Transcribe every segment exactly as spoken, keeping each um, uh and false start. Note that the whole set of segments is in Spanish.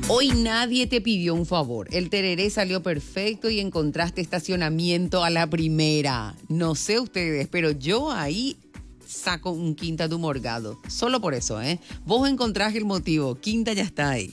Hoy nadie te pidió un favor. El tereré salió perfecto y encontraste estacionamiento a la primera. No sé ustedes, pero yo ahí saco un Quinta de Morgado. Solo por eso, ¿eh? Vos encontrás el motivo. Quinta ya está ahí.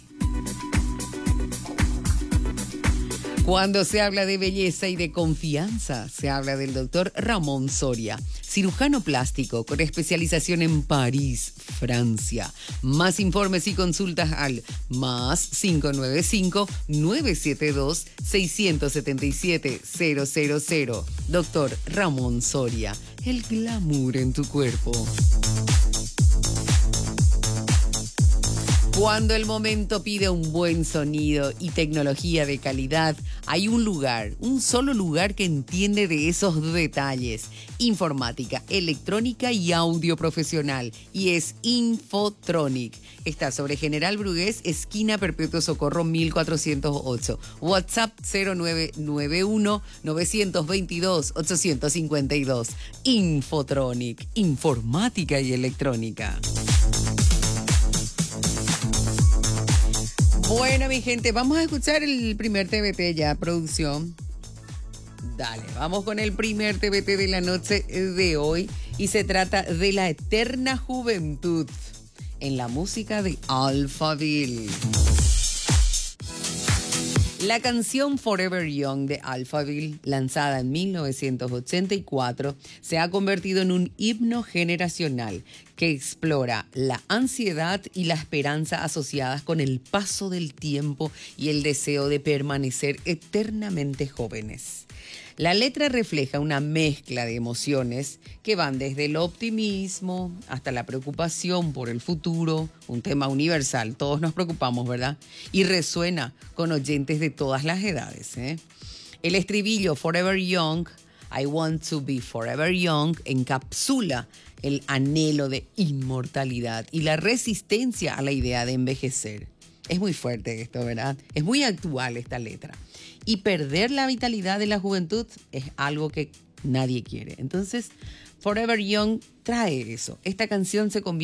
Cuando se habla de belleza y de confianza, se habla del doctor Ramón Soria, cirujano plástico con especialización en París, Francia. Más informes y consultas al más cinco nueve cinco, nueve siete dos, seis siete siete, cero cero cero. Doctor Ramón Soria, el glamour en tu cuerpo. Cuando el momento pide un buen sonido y tecnología de calidad, hay un lugar, un solo lugar que entiende de esos detalles. Informática, electrónica y audio profesional. Y es Infotronic. Está sobre General Brugués, esquina Perpetuo Socorro mil cuatrocientos ocho. WhatsApp cero nueve nueve uno, nueve dos dos, ocho cinco dos. Infotronic, informática y electrónica. Bueno, mi gente, vamos a escuchar el primer T B T ya, producción. Dale, vamos con el primer T B T de la noche de hoy. Y se trata de la eterna juventud en la música de Alphaville. La canción Forever Young de Alphaville, lanzada en mil novecientos ochenta y cuatro, se ha convertido en un himno generacional que explora la ansiedad y la esperanza asociadas con el paso del tiempo y el deseo de permanecer eternamente jóvenes. La letra refleja una mezcla de emociones que van desde el optimismo hasta la preocupación por el futuro, un tema universal, todos nos preocupamos, ¿verdad? Y resuena con oyentes de todas las edades, ¿eh? El estribillo Forever Young, I want to be forever young, encapsula el anhelo de inmortalidad y la resistencia a la idea de envejecer. Es muy fuerte esto, ¿verdad? Es muy actual esta letra. Y perder la vitalidad de la juventud es algo que nadie quiere. Entonces, Forever Young trae eso. Esta canción se convierte